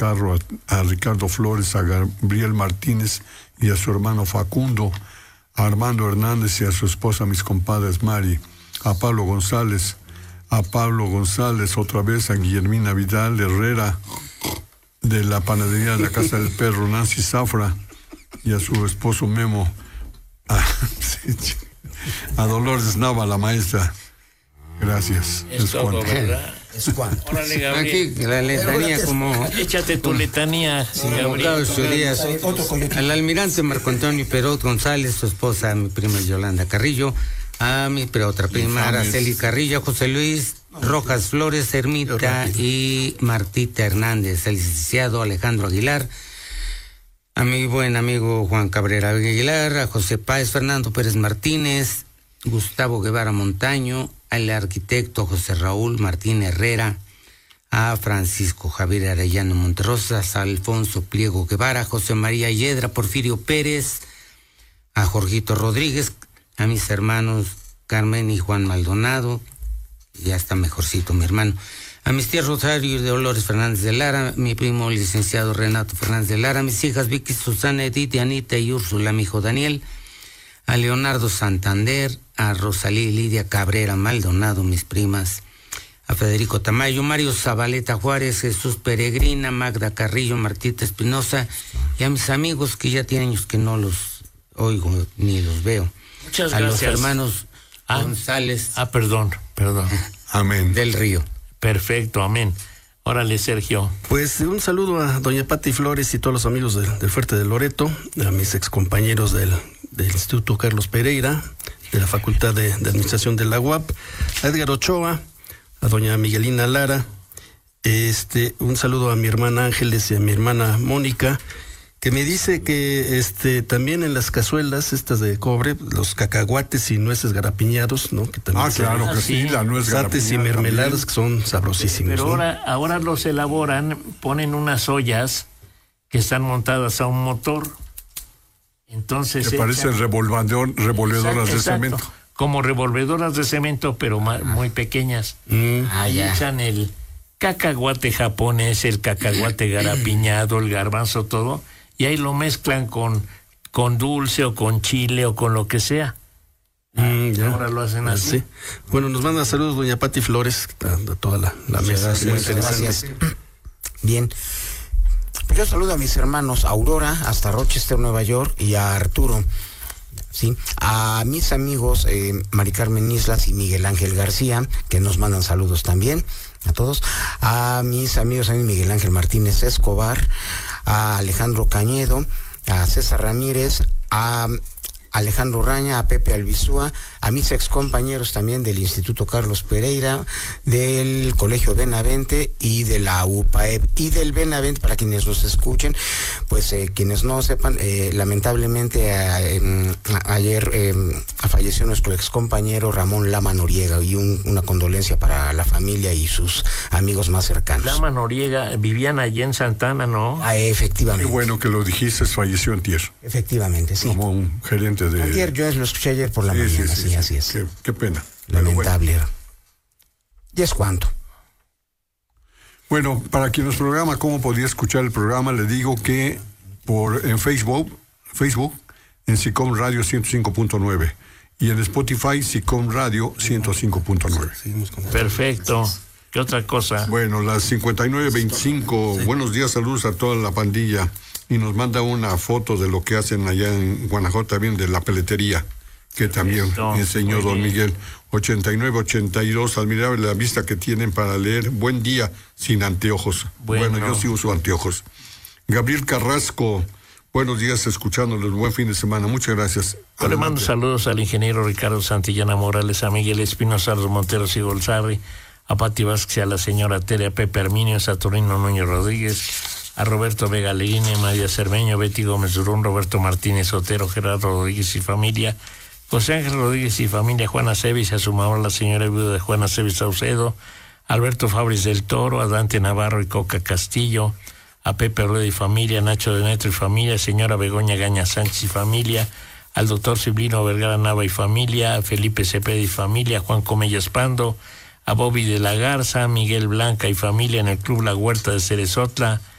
Vizcarro, a Ricardo Flores, a Gabriel Martínez y a su hermano Facundo, a Armando Hernández y a su esposa, mis compadres Mari, a Pablo González, otra vez a Guillermina Vidal Herrera, de la panadería de la Casa del Perro, Nancy Zafra, y a su esposo Memo, a Dolores Nava, la maestra. Gracias. Es todo, ¿verdad? Es cuanto. Órale, Gabriel. Aquí la letanía como... Échate tu letanía, Gabriel. Gabriel. Al almirante Marco Antonio Perot González, su esposa, mi prima Yolanda Carrillo, a mi otra prima Araceli Carrillo, José Luis Rojas Flores, Ermita y Martita Hernández, el licenciado Alejandro Aguilar, a mi buen amigo Juan Cabrera Aguilar, a José Páez, Fernando Pérez Martínez, Gustavo Guevara Montaño, al arquitecto José Raúl Martín Herrera, a Francisco Javier Arellano Monterrosas, a Alfonso Pliego Guevara, José María Yedra, Porfirio Pérez, a Jorgito Rodríguez, a mis hermanos Carmen y Juan Maldonado, ya está mejorcito mi hermano, a mis tías Rosario y Dolores Fernández de Lara, mi primo licenciado Renato Fernández de Lara, mis hijas Vicky, Susana, Edith, Anita y Úrsula, mi hijo Daniel, a Leonardo Santander, a Rosalí Lidia Cabrera Maldonado, mis primas, a Federico Tamayo, Mario Zabaleta Juárez, Jesús Peregrina, Magda Carrillo, Martita Espinosa, y a mis amigos que ya tienen años que no los oigo ni los veo. Muchas a gracias. Los hermanos González. Perdón. Amén. Del Río. Perfecto, amén. Órale, Sergio. Pues un saludo a doña Pati Flores y todos los amigos del Fuerte de Loreto, a mis excompañeros del Instituto Carlos Pereira, de la Facultad de Administración de la UAP, a Edgar Ochoa, a doña Miguelina Lara, un saludo a mi hermana Ángeles y a mi hermana Mónica, que me dice que también en las cazuelas estas de cobre, los cacahuates y nueces garapiñados, ¿no? Que también claro que sí, la nuez cacahuates y mermeladas que son sabrosísimos. Pero ¿no? ahora los elaboran, ponen unas ollas que están montadas a un motor. Entonces que parecen revolvedoras de cemento. Como revolvedoras de cemento, pero muy pequeñas. Echan el cacahuate japonés, el cacahuate garapiñado, el garbanzo, todo, y ahí lo mezclan con dulce o con chile o con lo que sea. Ahora lo hacen así. Sí. Bueno, nos manda saludos doña Pati Flores, a toda la mesa. Muy interesante. Gracias. Bien. Pues yo saludo a mis hermanos Aurora, hasta Rochester, Nueva York, y a Arturo. Sí, a mis amigos Mari Carmen Islas y Miguel Ángel García, que nos mandan saludos también, a todos. A mis amigos Miguel Ángel Martínez Escobar, a Alejandro Cañedo, a César Ramírez, a Alejandro Raña, a Pepe Albizúa, a mis excompañeros también del Instituto Carlos Pereira, del Colegio Benavente y de la UPAEP y del Benavente, para quienes nos escuchen, pues quienes no sepan, lamentablemente ayer falleció nuestro excompañero Ramón Lama Noriega, y una condolencia para la familia y sus amigos más cercanos. Lama Noriega, vivían allí en Santana, ¿no? Efectivamente. Qué bueno que lo dijiste, falleció antier. Efectivamente, sí. Como un gerente de... Ayer, yo lo escuché ayer por la mañana, sí, así es. Qué pena. Lamentable. Y es cuanto. Bueno, para quien nos programa cómo podía escuchar el programa, le digo que en Facebook, en SICOM Radio 105.9 y en Spotify SICOM Radio 105.9. Perfecto. ¿Qué otra cosa? Bueno, las 59:25. Sí. Buenos días, saludos a toda la pandilla. Y nos manda una foto de lo que hacen allá en Guanajuato, también de la peletería, que también enseñó don Miguel. 89-82, admirable la vista que tienen para leer. Buen día, sin anteojos. Bueno, yo sí uso anteojos. Gabriel Carrasco, buenos días, escuchándolos. Buen fin de semana, muchas gracias. Yo le mando saludos al ingeniero Ricardo Santillana Morales, a Miguel Espinosa, a los Monteros y Golzarri, a Pati Vázquez, a la señora Tere, a Pepe Arminio, a Saturnino Núñez Rodríguez, a Roberto Vega Leguine, María Cermeño, Betty Gómez Durón, Roberto Martínez Otero, Gerardo Rodríguez y familia, José Ángel Rodríguez y familia, Juana Cevis, a su mamá, la señora viuda de Juana Cevis Saucedo, Alberto Fabris del Toro, a Dante Navarro y Coca Castillo, a Pepe Rueda y familia, Nacho de Netro y familia, señora Begoña Gaña Sánchez y familia, al doctor Ciblino Vergara Nava y familia, a Felipe Cepeda y familia, a Juan Comellas Pando, a Bobby de la Garza, a Miguel Blanca y familia en el Club La Huerta de Cerezotla,